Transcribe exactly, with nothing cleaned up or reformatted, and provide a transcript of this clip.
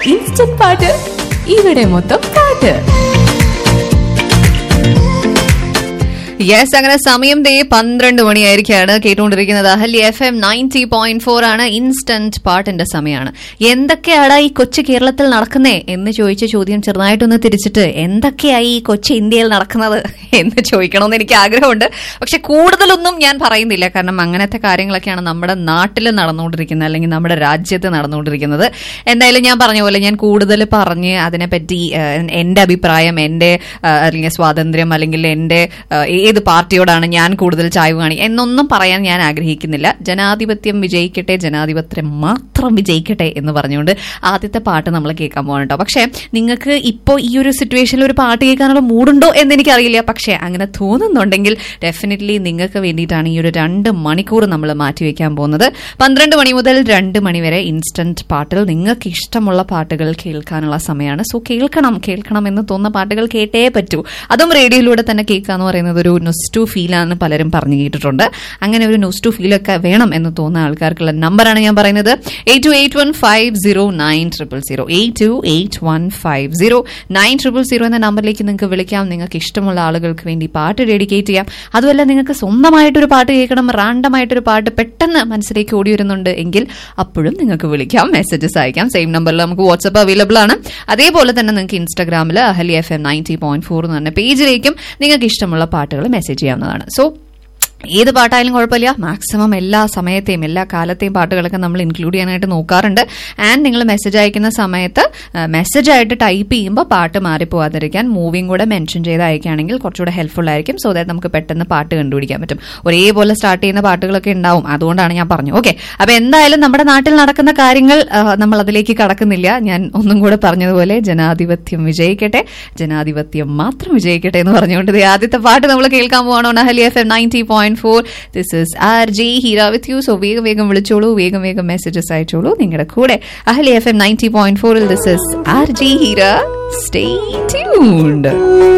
Instant പാട്ട് ഇവിടെ മൊത്തം പാട്ട്. യെസ്, അങ്ങനെ സമയം ദേ പന്ത്രണ്ട് മണിയായിരിക്കാണ്. കേട്ടുകൊണ്ടിരിക്കുന്നത് Ahalya F M ninety point four ആണ്. ഇൻസ്റ്റന്റ് പാട്ടിന്റെ സമയമാണ്. എന്തൊക്കെയാണ് ഈ കൊച്ചു കേരളത്തിൽ നടക്കുന്നേ എന്ന് ചോദിച്ച ചോദ്യം ചെറുതായിട്ടൊന്ന് തിരിച്ചിട്ട് എന്തൊക്കെയായി ഈ കൊച്ചു ഇന്ത്യയിൽ നടക്കുന്നത് എന്ന് ചോദിക്കണമെന്ന് എനിക്ക് ആഗ്രഹമുണ്ട്. പക്ഷെ കൂടുതലൊന്നും ഞാൻ പറയുന്നില്ല, കാരണം അങ്ങനത്തെ കാര്യങ്ങളൊക്കെയാണ് നമ്മുടെ നാട്ടിൽ നടന്നുകൊണ്ടിരിക്കുന്നത്, അല്ലെങ്കിൽ നമ്മുടെ രാജ്യത്ത് നടന്നുകൊണ്ടിരിക്കുന്നത്. എന്തായാലും ഞാൻ പറഞ്ഞ പോലെ ഞാൻ കൂടുതൽ പറഞ്ഞ് അതിനെപ്പറ്റി എന്റെ അഭിപ്രായം, എന്റെ അല്ലെങ്കിൽ സ്വാതന്ത്ര്യം, അല്ലെങ്കിൽ എന്റെ ഏത് പാർട്ടിയോടാണ് ഞാൻ കൂടുതൽ ചായ്വ് കാണി എന്നൊന്നും പറയാൻ ഞാൻ ആഗ്രഹിക്കുന്നില്ല. ജനാധിപത്യം വിജയിക്കട്ടെ, ജനാധിപത്യം മാത്രം വിജയിക്കട്ടെ എന്ന് പറഞ്ഞുകൊണ്ട് ആദ്യത്തെ പാട്ട് നമ്മൾ കേൾക്കാൻ പോകണം കേട്ടോ. പക്ഷെ നിങ്ങൾക്ക് ഇപ്പോൾ ഈ ഒരു സിറ്റുവേഷനിൽ ഒരു പാട്ട് കേൾക്കാനുള്ള മൂടുണ്ടോ എന്ന് എനിക്കറിയില്ല. പക്ഷെ അങ്ങനെ തോന്നുന്നുണ്ടെങ്കിൽ ഡെഫിനറ്റ്ലി നിങ്ങൾക്ക് വേണ്ടിയിട്ടാണ് ഈ ഒരു രണ്ട് മണിക്കൂർ നമ്മൾ മാറ്റിവെക്കാൻ പോകുന്നത്. പന്ത്രണ്ട് മണി മുതൽ രണ്ട് മണി വരെ ഇൻസ്റ്റന്റ് പാട്ടിൽ നിങ്ങൾക്ക് ഇഷ്ടമുള്ള പാട്ടുകൾ കേൾക്കാനുള്ള സമയമാണ്. സോ കേൾക്കണം കേൾക്കണം എന്ന് തോന്നുന്ന പാട്ടുകൾ കേട്ടേ പറ്റൂ. അതും റേഡിയോയിലൂടെ തന്നെ കേൾക്കുക എന്ന് പറയുന്നത് ഒരു നൊസ്റ്റു ഫീലാണെന്ന് പലരും പറഞ്ഞു കേട്ടിട്ടുണ്ട്. അങ്ങനെ ഒരു നൊസ്റ്റു ഫീലൊക്കെ വേണം എന്ന് തോന്നുന്ന ആൾക്കാർക്കുള്ള നമ്പറാണ് ഞാൻ പറയുന്നത്. Eight to eight one five zero nine triple zero eight to eight one five zero nine triple zero എന്ന നമ്പറിലേക്ക് നിങ്ങൾക്ക് വിളിക്കാം. നിങ്ങൾക്ക് ഇഷ്ടമുള്ള ആളുകൾക്ക് വേണ്ടി പാട്ട് ഡെഡിക്കേറ്റ് ചെയ്യാം. അതുമല്ല, നിങ്ങൾക്ക് സ്വന്തമായിട്ടൊരു പാട്ട് കേൾക്കണം, റാൻഡമായിട്ടൊരു പാട്ട് പെട്ടെന്ന് മനസ്സിലേക്ക് ഓടി വരുന്നുണ്ട് എങ്കിൽ അപ്പോഴും നിങ്ങൾക്ക് വിളിക്കാം, മെസ്സേജസ് അയക്കാം. സെയിം നമ്പറിൽ നമുക്ക് വാട്സ്ആപ്പ് അവൈലബിൾ ആണ്. അതേപോലെ തന്നെ നിങ്ങൾക്ക് ഇൻസ്റ്റാഗ്രാമിൽ Ahalya F M ninety point four എന്ന് പറഞ്ഞ പേജിലേക്കും നിങ്ങൾക്ക് ഇഷ്ടമുള്ള പാട്ടുകൾ മെസ്സേജ് ചെയ്യാവുന്നതാണ്. സോ ഏത് പാട്ടായാലും കുഴപ്പമില്ല, മാക്സിമം എല്ലാ സമയത്തെയും എല്ലാ കാലത്തെയും പാട്ടുകളൊക്കെ നമ്മൾ ഇൻക്ലൂഡ് ചെയ്യാനായിട്ട് നോക്കാറുണ്ട്. ആൻഡ് നിങ്ങൾ മെസ്സേജ് അയക്കുന്ന സമയത്ത് മെസ്സേജ് ആയിട്ട് ടൈപ്പ് ചെയ്യുമ്പോൾ പാട്ട് മാറിപ്പോവാതിരിക്കാൻ മൂവിയും കൂടെ മെൻഷൻ ചെയ്ത് അയക്കുകയാണെങ്കിൽ കുറച്ചുകൂടെ ഹെൽപ്ഫുൾ ആയിരിക്കും. സോ ദാറ്റ് നമുക്ക് പെട്ടെന്ന് പാട്ട് കണ്ടുപിടിക്കാൻ പറ്റും. ഒരേപോലെ സ്റ്റാർട്ട് ചെയ്യുന്ന പാട്ടുകളൊക്കെ ഉണ്ടാവും, അതുകൊണ്ടാണ് ഞാൻ പറഞ്ഞു. ഓക്കെ, അപ്പൊ എന്തായാലും നമ്മുടെ നാട്ടിൽ നടക്കുന്ന കാര്യങ്ങൾ നമ്മൾ അതിലേക്ക് കടക്കുന്നില്ല. ഞാൻ ഒന്നും കൂടെ പറഞ്ഞതുപോലെ ജനാധിപത്യം വിജയിക്കട്ടെ, ജനാധിപത്യം മാത്രം വിജയിക്കട്ടെ എന്ന് പറഞ്ഞുകൊണ്ട് ആദ്യത്തെ പാട്ട് നമ്മൾ കേൾക്കാൻ പോകണം. Ahalya F M ninety point four. This is R J Hira with you. So വേഗം വേഗം വിളിച്ചോളൂ, വേഗം വേഗം മെസ്സേജസ് അയച്ചോളൂ. നിങ്ങളുടെ കൂടെ Ahalya F M ninety point ഫോറിൽ this is R J Hira. Stay tuned.